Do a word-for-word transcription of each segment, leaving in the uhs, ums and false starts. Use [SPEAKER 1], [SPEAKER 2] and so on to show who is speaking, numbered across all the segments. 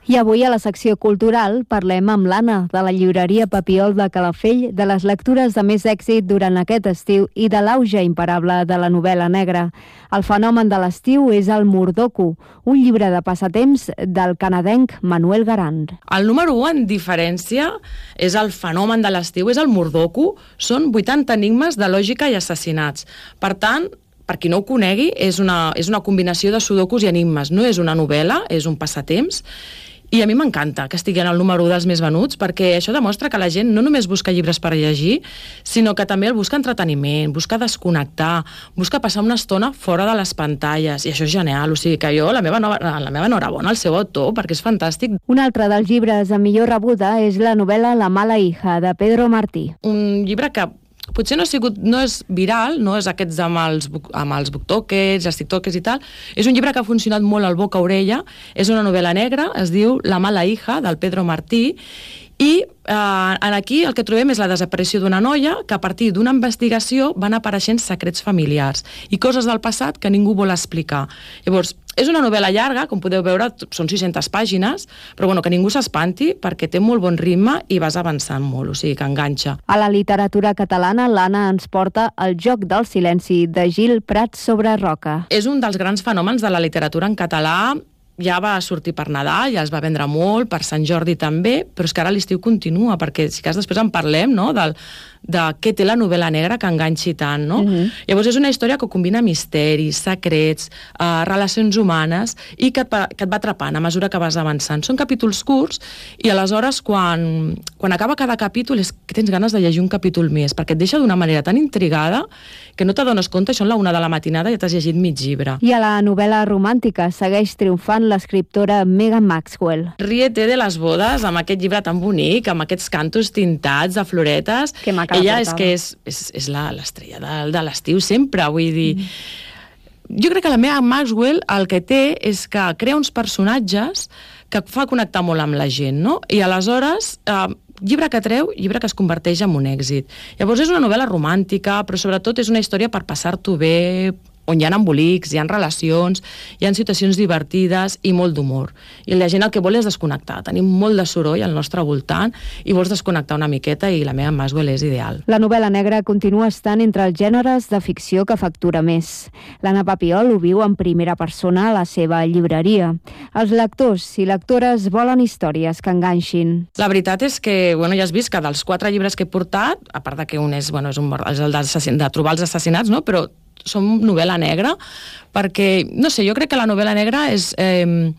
[SPEAKER 1] I avui a la secció cultural parlem amb l'Anna, de la llibreria Papiol de Calafell, de les lectures de més èxit durant aquest estiu i de l'auge imparable de la novel·la negra. El fenomen de l'estiu és el Murdoku, un llibre de passatemps del canadenc Manuel Garand.
[SPEAKER 2] El número u en diferència és el fenomen de l'estiu, és el Murdoku. Són vuitanta enigmes de lògica i assassinats. Per tant, per qui no ho conegui, és una, és una combinació de sudokus i enigmes. No és una novel·la, és un passatemps. I a mi m'encanta que estigui en el número u dels més venuts, perquè això demostra que la gent no només busca llibres per llegir, sinó que també el busca entreteniment, busca desconnectar, busca passar una estona fora de les pantalles, i això és genial. O sigui que jo, la meva, nova, la meva enhorabona al seu autor, perquè és fantàstic.
[SPEAKER 1] Un altre dels llibres amb millor rebuda és la novel·la La mala hija, de Pedro Martí.
[SPEAKER 2] Un llibre que potser no ha sigut, no és viral, no és aquests amb els, amb els booktokers, els tiktokers i tal. És un llibre que ha funcionat molt al boca-orella. És una novel·la negra, es diu La mala hija, del Pedro Martí, i eh, aquí el que trobem és la desaparició d'una noia que a partir d'una investigació van apareixent secrets familiars i coses del passat que ningú vol explicar. Llavors, és una novel·la llarga, com podeu veure, són sis-centes pàgines, però bueno, que ningú s'espanti perquè té molt bon ritme i vas avançant molt, o sigui que enganxa.
[SPEAKER 1] A la literatura catalana, l'Anna ens porta El joc del silenci, de Gil Prats sobre Roca.
[SPEAKER 2] És un dels grans fenòmens de la literatura en català. Ja va sortir per Nadal, ja es va vendre molt, per Sant Jordi també, però és que ara l'estiu continua, perquè si cas després en parlem, no?, del, de què té la novel·la negra que enganxi tant, no? Uh-huh. Llavors és una història que combina misteris, secrets, eh, relacions humanes, i que et, va, que et va atrapant a mesura que vas avançant. Són capítols curts, i aleshores quan, quan acaba cada capítol és que tens ganes de llegir un capítol més, perquè et deixa d'una manera tan intrigada que no t'adones compte, són la una de la matinada i ja t'has llegit mig llibre.
[SPEAKER 1] I a la novel·la romàntica segueix triomfant l'escriptora Megan Maxwell.
[SPEAKER 2] Ríete de les bodes, amb aquest llibre tan bonic, amb aquests cantos tintats de floretes.
[SPEAKER 1] Que
[SPEAKER 2] ella és que és, és, és l'estrella de, de l'estiu sempre, vull dir. Mm. Jo crec que la Megan Maxwell el que té és que crea uns personatges que fa connectar molt amb la gent, no? I aleshores, eh, llibre que treu, llibre que es converteix en un èxit. Llavors és una novel·la romàntica, però sobretot és una història per passar-t'ho bé, on hi ha embolics, hi ha relacions, hi ha situacions divertides i molt d'humor. I la gent el que vol és desconnectar. Tenim molt de soroll al nostre voltant i vols desconnectar una miqueta, i la meva Maxwell és ideal.
[SPEAKER 1] La novel·la negra continua estant entre els gèneres de ficció que factura més. L'Anna Papiol ho viu en primera persona a la seva llibreria. Els lectors i lectores volen històries que enganxin.
[SPEAKER 2] La veritat és que, bueno, ja has vist que dels quatre llibres que he portat, a part de que un és, bueno, és, un, és el de trobar els assassinats, no?, però som novel·la negra, perquè, no sé, jo crec que la novel·la negra és... Eh,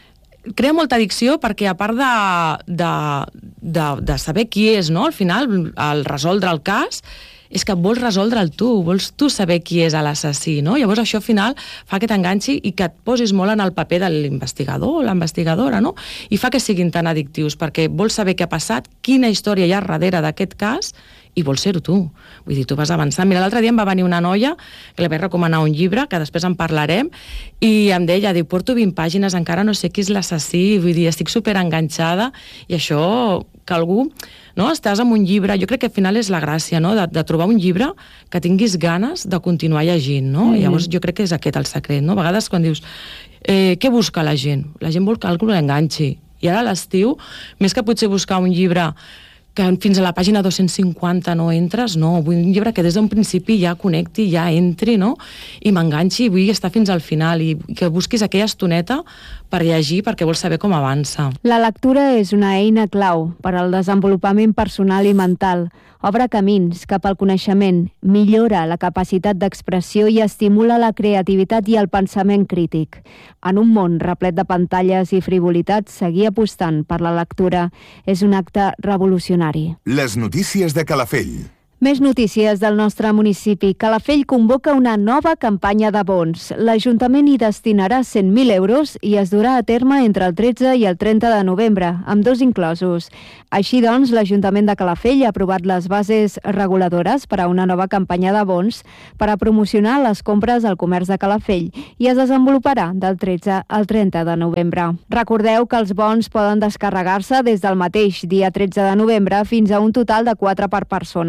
[SPEAKER 2] crea molta addicció perquè, a part de, de, de, de saber qui és, no?, al final, al resoldre el cas, és que vols resoldre'l tu, vols tu saber qui és l'assassí, no? Llavors això al final fa que t'enganxi i que et posis molt en el paper de l'investigador o la investigadora, no? I fa que siguin tan addictius, perquè vols saber què ha passat, quina història hi ha darrere d'aquest cas, i vols ser-ho tu. Vull dir, tu vas avançant. Mira, l'altre dia em va venir una noia que li vaig recomanar un llibre, que després en parlarem, i em deia, diu, porto vint pàgines, encara no sé qui és l'assassí, vull dir, estic superenganxada, i això, que algú, no?, estàs amb un llibre, jo crec que al final és la gràcia, no?, de, de trobar un llibre que tinguis ganes de continuar llegint, no? Mm. I llavors jo crec que és aquest el secret, no? A vegades quan dius, eh, què busca la gent? La gent vol que algú l'enganxi. I ara a l'estiu, més que potser buscar un llibre que fins a la pàgina dos-cents cinquanta no entres, no, vull un llibre que des d'un principi ja connecti, ja entri, no?, i m'enganxi, vull estar fins al final, i que busquis aquella estoneta per llegir, perquè vols saber com avança.
[SPEAKER 1] La lectura és una eina clau per al desenvolupament personal i mental. Obre camins cap al coneixement, millora la capacitat d'expressió i estimula la creativitat i el pensament crític. En un món replet de pantalles i frivolitats, seguir apostant per la lectura és un acte revolucionari.
[SPEAKER 3] Les notícies de Calafell.
[SPEAKER 1] Més notícies del nostre municipi. Calafell convoca una nova campanya de bons. L'Ajuntament hi destinarà cent mil euros i es durà a terme entre el tretze i el trenta de novembre, amb dos inclosos. Així doncs, l'Ajuntament de Calafell ha aprovat les bases reguladores per a una nova campanya de bons per a promocionar les compres al comerç de Calafell i es desenvoluparà del tretze al trenta de novembre. Recordeu que els bons poden descarregar-se des del mateix dia tretze de novembre fins a un total de quatre per persona.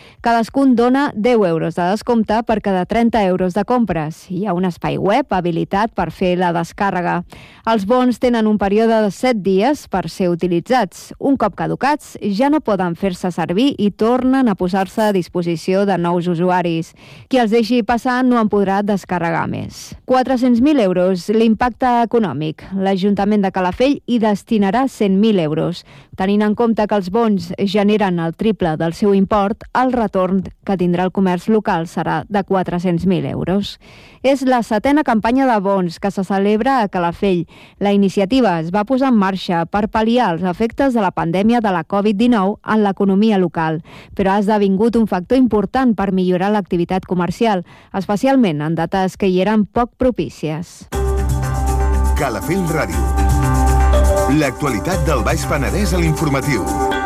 [SPEAKER 1] Cadascun dona deu euros de descompte per cada trenta euros de compres. Hi ha un espai web habilitat per fer la descàrrega. Els bons tenen un període de set dies per ser utilitzats. Un cop caducats, ja no poden fer-se servir i tornen a posar-se a disposició de nous usuaris. Qui els deixi passar no en podrà descarregar més. quatre-cents mil euros l'impacte econòmic. L'Ajuntament de Calafell hi destinarà cent mil euros. Tenint en compte que els bons generen el triple del seu import, el retorn que tindrà el comerç local serà de quatre-cents mil euros. És la setena campanya de bons que se celebra a Calafell. La iniciativa es va posar en marxa per pal·liar els efectes de la pandèmia de la covid dinou en l'economia local, però ha esdevingut un factor important per millorar l'activitat comercial, especialment en dates que hi eren poc propícies.
[SPEAKER 3] Calafell Ràdio. L'actualitat del Baix Penedès a l'informatiu.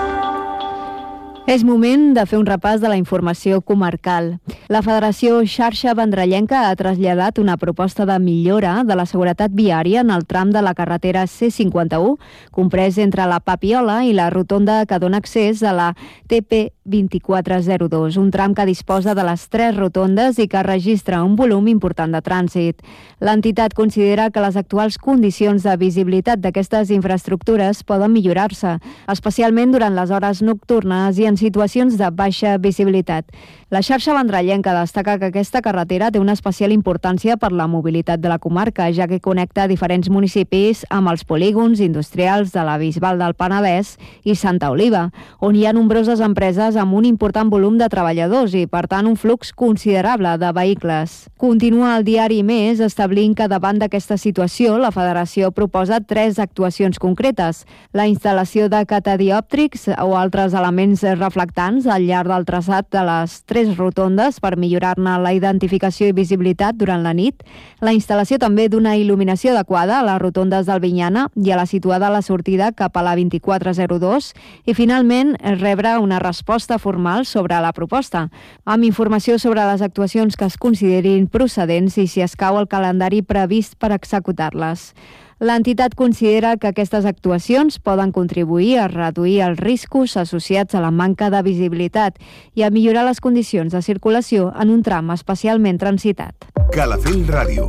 [SPEAKER 1] És moment de fer un repàs de la informació comarcal. La Federació Xarxa Vendrellenca ha traslladat una proposta de millora de la seguretat viària en el tram de la carretera C cinquanta-u, comprès entre la Papiola i la rotonda que dona accés a la T P vint-i-quatre zero dos, un tram que disposa de les tres rotondes i que registra un volum important de trànsit. L'entitat considera que les actuals condicions de visibilitat d'aquestes infraestructures poden millorar-se, especialment durant les hores nocturnes i en situacions de baixa visibilitat. La xarxa vendrellenca destaca que aquesta carretera té una especial importància per la mobilitat de la comarca, ja que connecta diferents municipis amb els polígons industrials de la Bisbal del Penedès i Santa Oliva, on hi ha nombroses empreses amb un important volum de treballadors i, per tant, un flux considerable de vehicles. Continua el diari Més establint que davant d'aquesta situació la Federació proposa tres actuacions concretes: la instal·lació de catadiòptrics o altres elements reflectants al llarg del traçat de les tres rotondes per millorar-ne la identificació i visibilitat durant la nit, la instal·lació també d'una il·luminació adequada a les rotondes d'Albinyana i a la situada a la sortida cap a la vint-i-quatre zero dos i, finalment, rebre una resposta formal sobre la proposta, amb informació sobre les actuacions que es considerin procedents i si escau el calendari previst per executar-les. L'entitat considera que aquestes actuacions poden contribuir a reduir els riscos associats a la manca de visibilitat i a millorar les condicions de circulació en un tram especialment transitat.
[SPEAKER 3] Calafell Ràdio.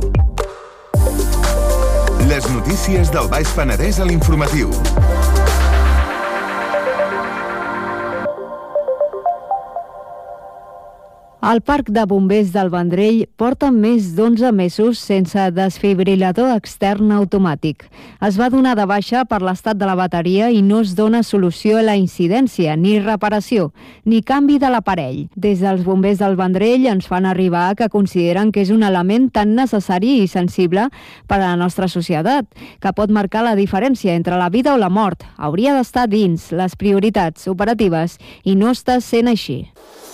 [SPEAKER 3] Les notícies del Baix Penedès a l'informatiu.
[SPEAKER 1] El Parc de Bombers del Vendrell porta més d'onze mesos sense desfibrilador extern automàtic. Es va donar de baixa per l'estat de la bateria i no es dona solució a la incidència, ni reparació, ni canvi de l'aparell. Des dels Bombers del Vendrell ens fan arribar que consideren que és un element tan necessari i sensible per a la nostra societat, que pot marcar la diferència entre la vida o la mort. Hauria d'estar dins les prioritats operatives i no està sent així.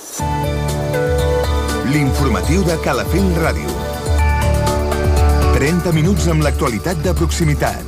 [SPEAKER 3] L'informatiu de Calafell Ràdio. trenta minuts amb l'actualitat de proximitat.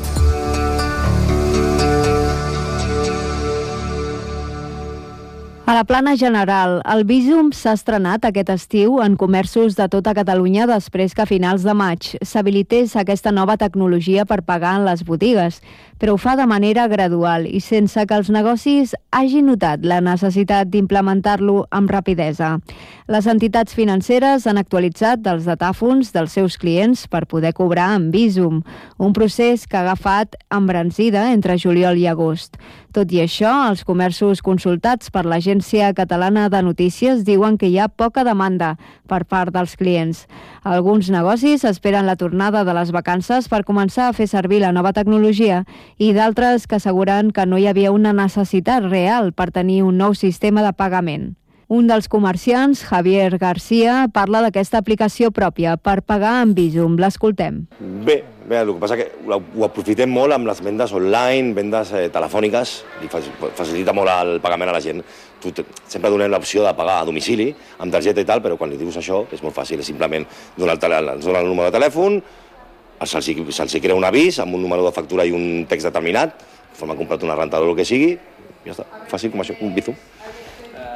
[SPEAKER 1] A la plana general, el Bizum s'ha estrenat aquest estiu en comerços de tota Catalunya després que a finals de maig s'habilités aquesta nova tecnologia per pagar en les botigues, però ho fa de manera gradual i sense que els negocis hagin notat la necessitat d'implementar-lo amb rapidesa. Les entitats financeres han actualitzat els datàfons dels seus clients per poder cobrar amb Bizum, un procés que ha agafat embranzida entre juliol i agost. Tot i això, els comerços consultats per l'Agència Catalana de Notícies diuen que hi ha poca demanda per part dels clients. Alguns negocis esperen la tornada de les vacances per començar a fer servir la nova tecnologia i d'altres que asseguren que no hi havia una necessitat real per tenir un nou sistema de pagament. Un dels comerciants, Javier García, parla d'aquesta aplicació pròpia per pagar amb Bizum. L'escoltem.
[SPEAKER 4] Bé, bé, el que passa que ho aprofitem molt amb les vendes online, vendes eh, telefòniques, i facilita molt el pagament a la gent. Tu sempre donem l'opció de pagar a domicili, amb targeta i tal, però quan li dius això és molt fàcil, és simplement donar el, ens donar el número de telèfon, se'ls se crea un avís amb un número de factura i un text determinat, com han comprat una rentadora o el que sigui, i ja està, fàcil com això, un Bizum.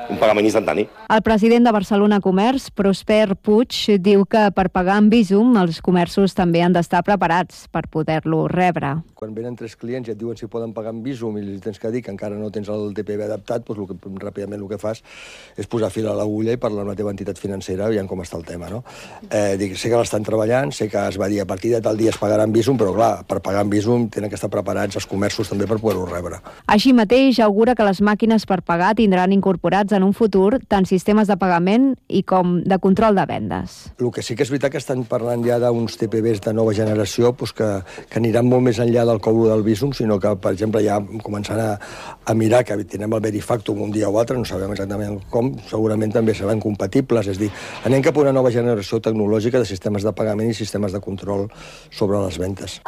[SPEAKER 4] un pagament instantani.
[SPEAKER 1] El president de Barcelona Comerç, Prosper Puig, diu que per pagar amb Bizum els comerços també han d'estar preparats per poder-lo rebre.
[SPEAKER 5] Quan venen tres clients i et diuen si poden pagar amb Bizum i li tens que dir que encara no tens el T P V adaptat, doncs el que, ràpidament el que fas és posar fil a l'agulla i parlar amb la teva entitat financera veient com està el tema. No? Eh, dic, sé que l'estan treballant, sé que es va dir a partir de tal dia es pagarà amb Bizum, però clar, per pagar amb Bizum tenen que estar preparats els comerços també per poder-ho rebre.
[SPEAKER 1] Així mateix, augura que les màquines per pagar tindran incorporats en un futur tant sistemes de pagament i com de control de vendes.
[SPEAKER 5] El que sí que és veritat que estan parlant ja d'uns T P Vs de nova generació doncs que, que aniran molt més enllà del cobro del Bizum, sinó que, per exemple, ja començant a, a mirar que tenim el Verifactum un dia o altre, no sabem exactament com, segurament també seran compatibles, és a dir, anem cap a una nova generació tecnològica de sistemes de pagament i sistemes de control sobre les ventes.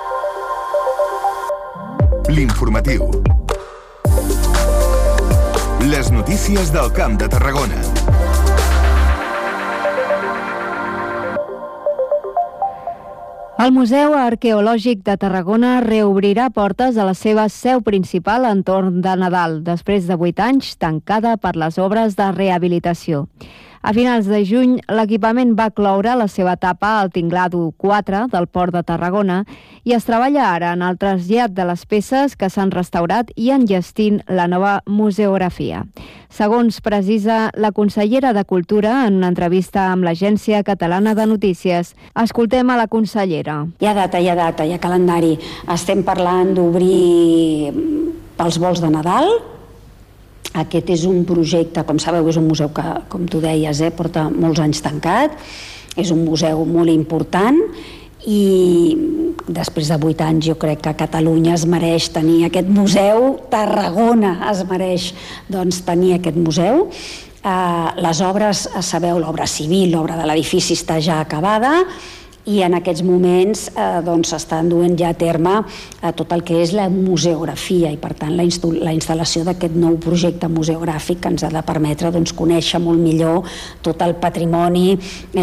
[SPEAKER 3] L'informatiu. Les notícies del Camp de Tarragona.
[SPEAKER 1] El Museu Arqueològic de Tarragona reobrirà portes a la seva seu principal entorn de Nadal, després de vuit anys tancada per les obres de rehabilitació. A finals de juny, l'equipament va cloure la seva etapa al tinglado quatre del Port de Tarragona i es treballa ara en el trasllat de les peces que s'han restaurat i enllestint la nova museografia. Segons precisa la consellera de Cultura en una entrevista amb l'Agència Catalana de Notícies. Escoltem a la consellera.
[SPEAKER 6] Hi ha data, hi ha data, hi ha calendari. Estem parlant d'obrir pels vols de Nadal. Aquest és un projecte, com sabeu, és un museu que, com tu deies, eh, porta molts anys tancat. És un museu molt important i després de vuit anys jo crec que Catalunya es mereix tenir aquest museu, Tarragona es mereix doncs, tenir aquest museu. Eh, les obres, sabeu, l'obra civil, l'obra de l'edifici està ja acabada, i en aquests moments eh, doncs, s'estan duent ja a terme eh, tot el que és la museografia i, per tant, la, la instal·lació d'aquest nou projecte museogràfic que ens ha de permetre doncs, conèixer molt millor tot el patrimoni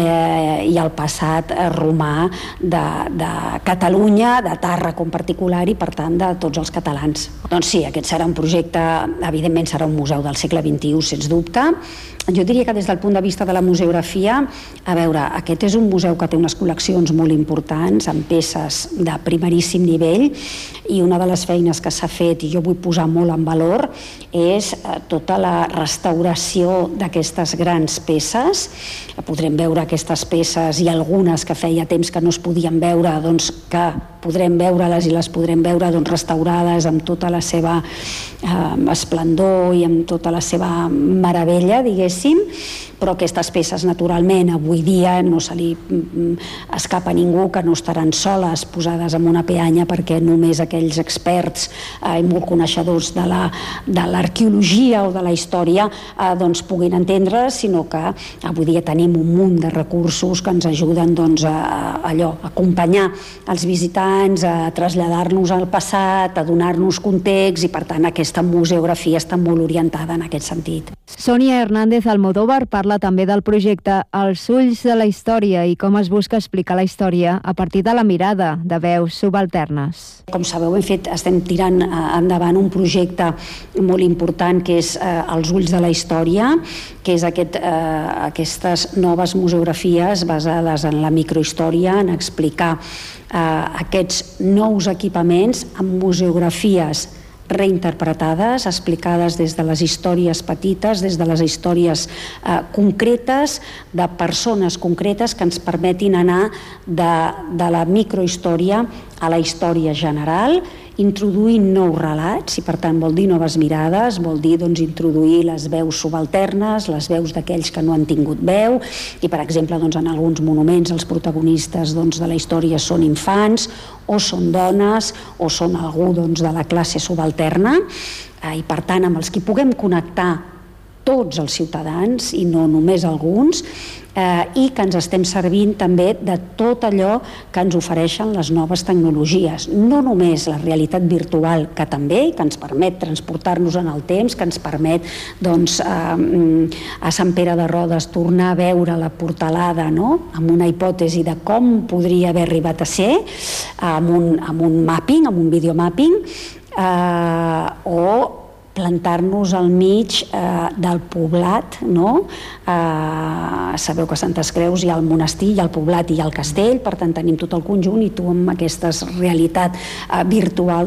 [SPEAKER 6] eh, i el passat eh, romà de, de Catalunya, de Tàrrega en particular i, per tant, de tots els catalans. Doncs sí, aquest serà un projecte, evidentment serà un museu del segle vint-i-u, sens dubte. Jo diria que des del punt de vista de la museografia, a veure, aquest és un museu que té unes col·leccions molt importants, amb peces de primeríssim nivell, i una de les feines que s'ha fet, i jo vull posar molt en valor, és tota la restauració d'aquestes grans peces. Podrem veure aquestes peces i algunes que feia temps que no es podien veure, doncs que podrem veure-les i les podrem veure doncs, restaurades amb tota la seva eh, esplendor i amb tota la seva meravella, diguéssim, però aquestes peces, naturalment, avui dia no se li escapa a ningú que no estaran soles posades en una peanya perquè només aquells experts eh, i molt coneixedors de la, de l'arqueologia o de la història eh, doncs puguin entendre, sinó que avui dia tenim un munt de recursos que ens ajuden doncs, a, a allò, a acompanyar els visitants, a traslladar-nos al passat, a donar-nos context i, per tant, aquesta museografia està molt orientada en aquest sentit.
[SPEAKER 1] Sònia Hernández Almodóvar parla també del projecte Els ulls de la història i com es busca explicar la història a partir de la mirada de veus subalternes.
[SPEAKER 6] Com sabeu, hem fet, estem tirant endavant un projecte molt important que és eh, Els ulls de la història, que és aquest, eh, aquestes noves museografies basades en la microhistòria, en explicar eh, aquests nous equipaments amb museografies reinterpretades, explicades des de les històries petites, des de les històries eh, concretes, de persones concretes que ens permetin anar de, de la microhistòria a la història general, introduint nous relats, i per tant vol dir noves mirades, vol dir doncs, introduir les veus subalternes, les veus d'aquells que no han tingut veu, i per exemple doncs, en alguns monuments els protagonistes doncs, de la història són infants, o són dones, o són algú doncs, de la classe subalterna, eh, i per tant amb els que puguem connectar tots els ciutadans i no només alguns, eh, i que ens estem servint també de tot allò que ens ofereixen les noves tecnologies. No només la realitat virtual, que també, que ens permet transportar-nos en el temps, que ens permet doncs, eh, a Sant Pere de Rodes tornar a veure la portalada, no?, amb una hipòtesi de com podria haver arribat a ser, amb un, amb un mapping, amb un videomapping, eh, o plantar-nos al mig eh, del poblat, no? Eh, sabeu que a Santes Creus hi ha el monestir, hi ha el poblat i hi ha el castell, per tant tenim tot el conjunt, i tu amb aquesta realitat eh, virtual